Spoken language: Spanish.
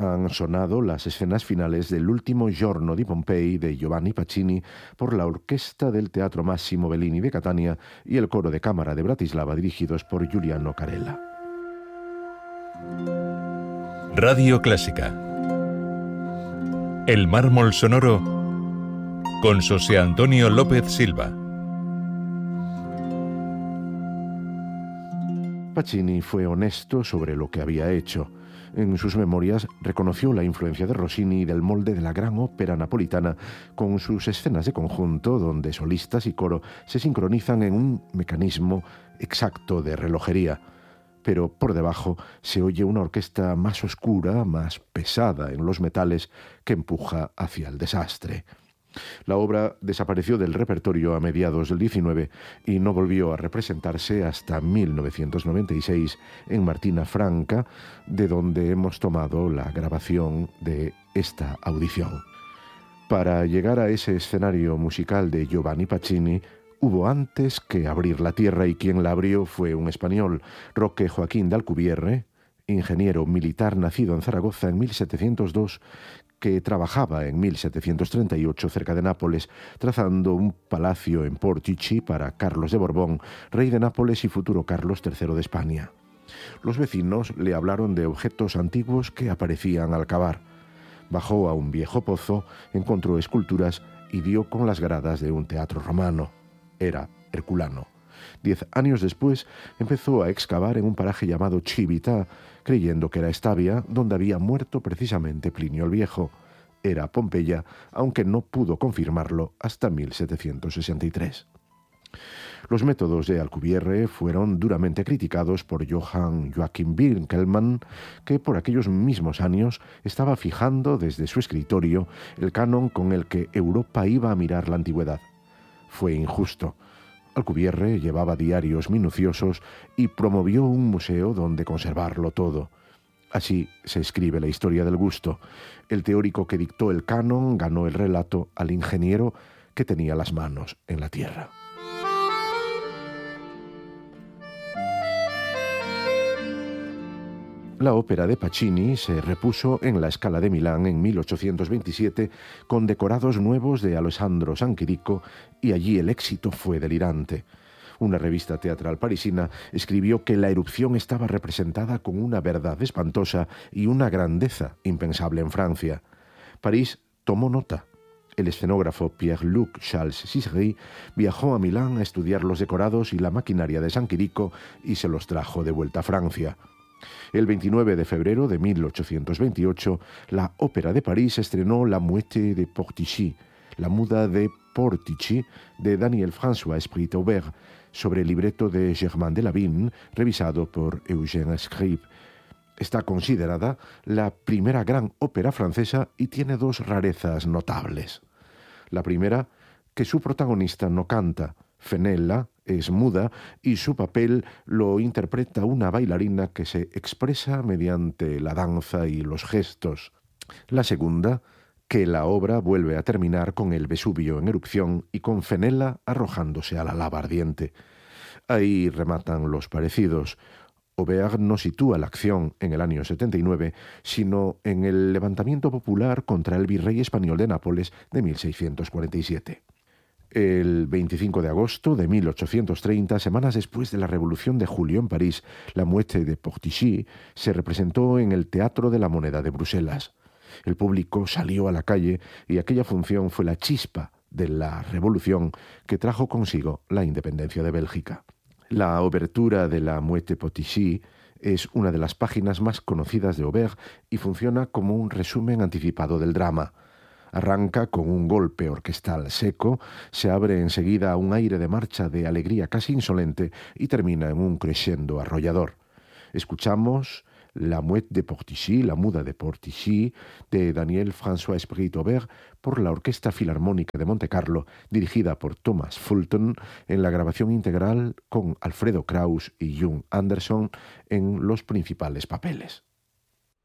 Han sonado las escenas finales del Ultimo giorno di Pompei de Giovanni Pacini por la orquesta del Teatro Massimo Bellini de Catania y el coro de cámara de Bratislava dirigidos por Giuliano Carella. Radio Clásica. El mármol sonoro con José Antonio López Silva. Pacini fue honesto sobre lo que había hecho. En sus memorias reconoció la influencia de Rossini y del molde de la gran ópera napolitana con sus escenas de conjunto donde solistas y coro se sincronizan en un mecanismo exacto de relojería. Pero por debajo se oye una orquesta más oscura, más pesada en los metales, que empuja hacia el desastre. La obra desapareció del repertorio a mediados del XIX y no volvió a representarse hasta 1996 en Martina Franca, de donde hemos tomado la grabación de esta audición. Para llegar a ese escenario musical de Giovanni Pacini, hubo antes que abrir la tierra, y quien la abrió fue un español, Roque Joaquín de Alcubierre, ingeniero militar nacido en Zaragoza en 1702, que trabajaba en 1738 cerca de Nápoles, trazando un palacio en Portici para Carlos de Borbón, rey de Nápoles y futuro Carlos III de España. Los vecinos le hablaron de objetos antiguos que aparecían al cavar. Bajó a un viejo pozo, encontró esculturas y dio con las gradas de un teatro romano. Era herculano. 10 años después empezó a excavar en un paraje llamado Civita, creyendo que era Estavia, donde había muerto precisamente Plinio el Viejo. Era Pompeya, aunque no pudo confirmarlo hasta 1763. Los métodos de Alcubierre fueron duramente criticados por Johann Joachim Winckelmann, que por aquellos mismos años estaba fijando desde su escritorio el canon con el que Europa iba a mirar la antigüedad. Fue injusto. Alcubierre llevaba diarios minuciosos y promovió un museo donde conservarlo todo. Así se escribe la historia del gusto. El teórico que dictó el canon ganó el relato al ingeniero que tenía las manos en la tierra. La ópera de Pacini se repuso en la Scala de Milán en 1827 con decorados nuevos de Alessandro Sanchirico, y allí el éxito fue delirante. Una revista teatral parisina escribió que la erupción estaba representada con una verdad espantosa y una grandeza impensable en Francia. París tomó nota. El escenógrafo Pierre-Luc Charles Sichery viajó a Milán a estudiar los decorados y la maquinaria de Sanchirico y se los trajo de vuelta a Francia. El 29 de febrero de 1828, la Ópera de París estrenó La Muette de Portici, La Muda de Portici, de Daniel François Esprit-Aubert, sobre el libreto de Germain de Lavigne, revisado por Eugène Scribe. Está considerada la primera gran ópera francesa y tiene dos rarezas notables. La primera, que su protagonista no canta. Fenella es muda y su papel lo interpreta una bailarina que se expresa mediante la danza y los gestos. La segunda, que la obra vuelve a terminar con el Vesubio en erupción y con Fenella arrojándose a la lava ardiente. Ahí rematan los parecidos. Aubert no sitúa la acción en el año 79, sino en el levantamiento popular contra el virrey español de Nápoles de 1647. El 25 de agosto de 1830, semanas después de la Revolución de Julio en París, La Muette de Portici se representó en el Teatro de la Moneda de Bruselas. El público salió a la calle y aquella función fue la chispa de la revolución que trajo consigo la independencia de Bélgica. La obertura de La Muette Portici es una de las páginas más conocidas de Aubert y funciona como un resumen anticipado del drama. Arranca con un golpe orquestal seco, se abre enseguida a un aire de marcha de alegría casi insolente y termina en un crescendo arrollador. Escuchamos La Muette de Portici, La Muda de Portici, de Daniel François Esprit-Aubert por la Orquesta Filarmónica de Montecarlo, dirigida por Thomas Fulton, en la grabación integral con Alfredo Kraus y June Anderson en los principales papeles.